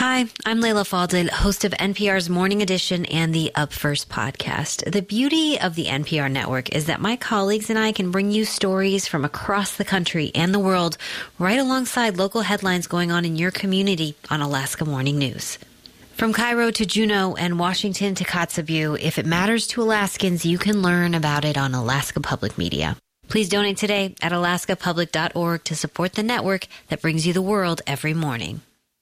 Hi, I'm Layla Faldin, host of NPR's Morning Edition and the Up First podcast. The beauty of the NPR network is that my colleagues and I can bring you stories from across the country and the world right alongside local headlines going on in your community on Alaska Morning News. From Cairo to Juneau and Washington to Kotzebue, if it matters to Alaskans, you can learn about it on Alaska Public Media. Please donate today at alaskapublic.org to support the network that brings you the world every morning.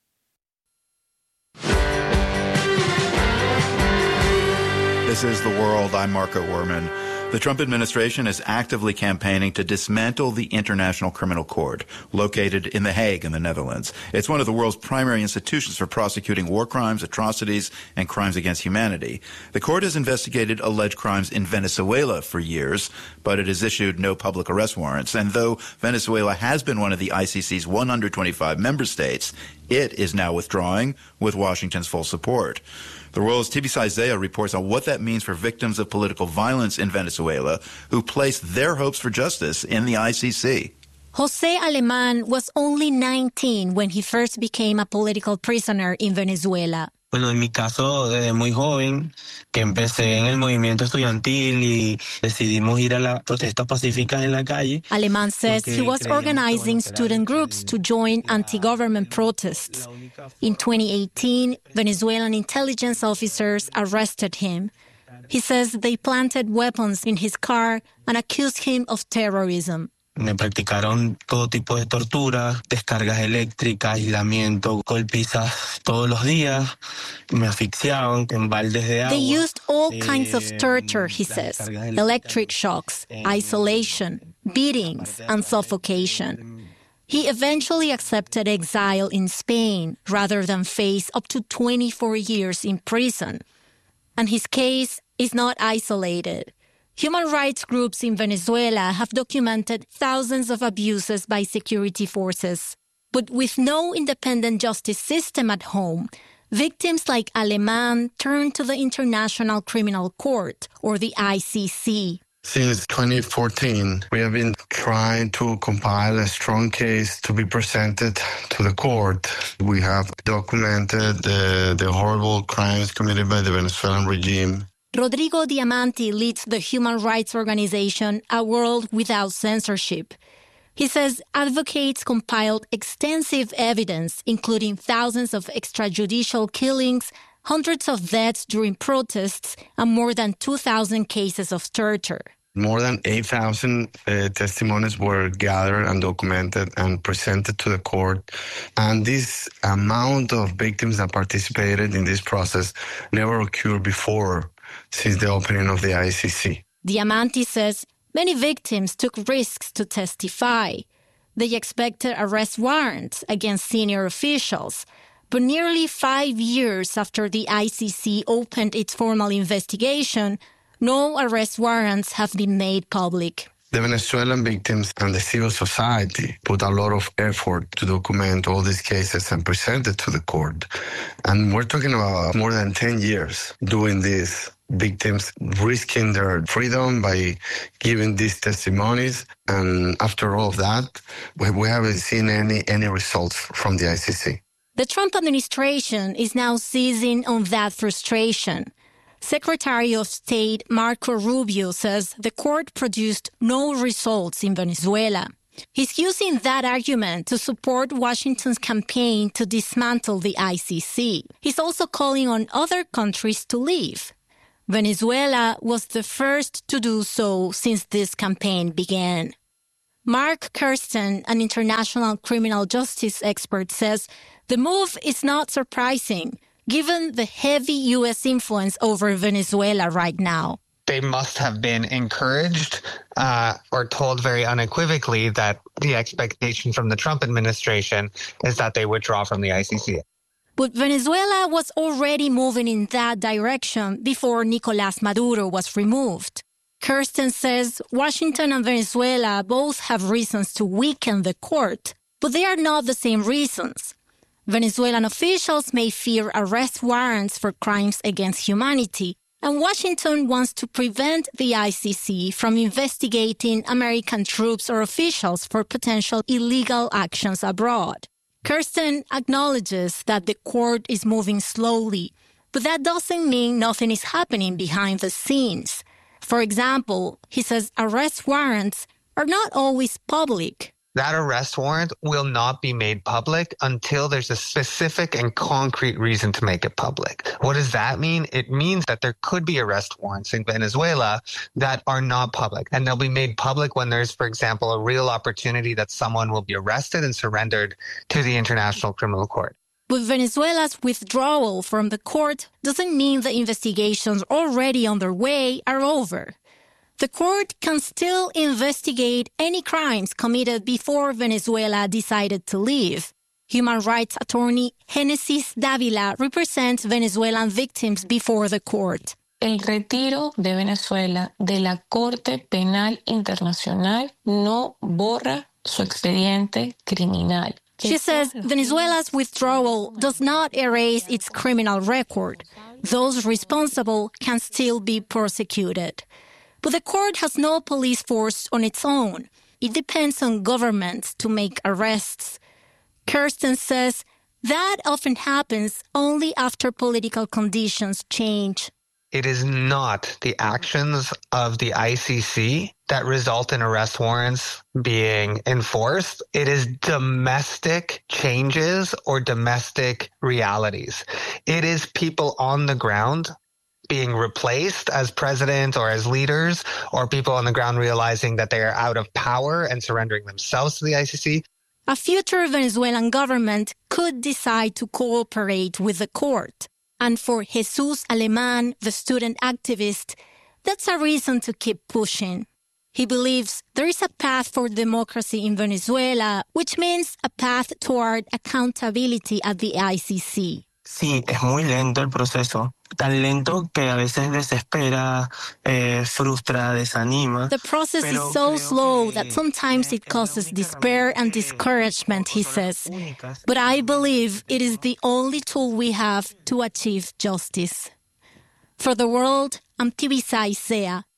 This is The World. I'm Marco Werman. The Trump administration is actively campaigning to dismantle the International Criminal Court, located in The Hague in the Netherlands. It's one of the world's primary institutions for prosecuting war crimes, atrocities, and crimes against humanity. The court has investigated alleged crimes in Venezuela for years, but it has issued no public arrest warrants. And though Venezuela has been one of the ICC's 125 member states, it is now withdrawing with Washington's full support. The World's Tibisay Zaya reports on what that means for victims of political violence in Venezuela who placed their hopes for justice in the ICC. Jose Aleman was only 19 when he first became a political prisoner in Venezuela. Bueno, en mi caso, desde muy joven, que empecé en el movimiento estudiantil y decidimos ir a las protestas pacíficas en la calle. Aleman says he was organizing student groups to join anti-government protests. In 2018, Venezuelan intelligence officers arrested him. He says they planted weapons in his car and accused him of terrorism. Me practicaron todo tipo de tortura, descargas eléctricas, aislamiento, golpizas todos los días. Me asfixiaban con baldes de agua. They used all kinds of torture, he says. Electric shocks, isolation, beatings, and suffocation. He eventually accepted exile in Spain rather than face up to 24 years in prison. And his case is not isolated. Human rights groups in Venezuela have documented thousands of abuses by security forces. But with no independent justice system at home, victims like Aleman turn to the International Criminal Court, or the ICC. Since 2014, we have been trying to compile a strong case to be presented to the court. We have documented the horrible crimes committed by the Venezuelan regime. Rodrigo Diamante leads the human rights organization A World Without Censorship. He says advocates compiled extensive evidence, including thousands of extrajudicial killings, hundreds of deaths during protests, and more than 2,000 cases of torture. More than 8,000 testimonies were gathered and documented and presented to the court. And this amount of victims that participated in this process never occurred before since the opening of the ICC. Diamante says many victims took risks to testify. They expected arrest warrants against senior officials. But nearly 5 years after the ICC opened its formal investigation, no arrest warrants have been made public. The Venezuelan victims and the civil society put a lot of effort to document all these cases and present it to the court. And we're talking about more than 10 years doing this. Victims risking their freedom by giving these testimonies. And after all of that, we haven't seen any results from the ICC. The Trump administration is now seizing on that frustration. Secretary of State Marco Rubio says the court produced no results in Venezuela. He's using that argument to support Washington's campaign to dismantle the ICC. He's also calling on other countries to leave. Venezuela was the first to do so since this campaign began. Mark Kirsten, an international criminal justice expert, says the move is not surprising, given the heavy U.S. influence over Venezuela right now. They must have been encouraged or told very unequivocally that the expectation from the Trump administration is that they withdraw from the ICC. But Venezuela was already moving in that direction before Nicolás Maduro was removed. Kirsten says Washington and Venezuela both have reasons to weaken the court, but they are not the same reasons. Venezuelan officials may fear arrest warrants for crimes against humanity, and Washington wants to prevent the ICC from investigating American troops or officials for potential illegal actions abroad. Kirsten acknowledges that the court is moving slowly, but that doesn't mean nothing is happening behind the scenes. For example, he says arrest warrants are not always public. That arrest warrant will not be made public until there's a specific and concrete reason to make it public. What does that mean? It means that there could be arrest warrants in Venezuela that are not public, and they'll be made public when there's, for example, a real opportunity that someone will be arrested and surrendered to the International Criminal Court. But Venezuela's withdrawal from the court doesn't mean the investigations already underway are over. The court can still investigate any crimes committed before Venezuela decided to leave. Human rights attorney Genesis Davila represents Venezuelan victims before the court. El retiro de Venezuela de la Corte Penal Internacional no borra su expediente criminal. She says Venezuela's withdrawal does not erase its criminal record. Those responsible can still be prosecuted. But the court has no police force on its own. It depends on governments to make arrests. Kirsten says that often happens only after political conditions change. It is not the actions of the ICC that result in arrest warrants being enforced. It is domestic changes or domestic realities. It is people on the ground being replaced as president or as leaders, or people on the ground realizing that they are out of power and surrendering themselves to the ICC. A future Venezuelan government could decide to cooperate with the court. And for Jesus Aleman, the student activist, that's a reason to keep pushing. He believes there is a path for democracy in Venezuela, which means a path toward accountability at the ICC. Sí, es muy lento el proceso. Tan lento que a veces desespera, frustra, desanima. The process is so slow that sometimes it causes despair and discouragement, he says. But I believe it is the only tool we have to achieve justice. For The World, I'm Tibisa Isea.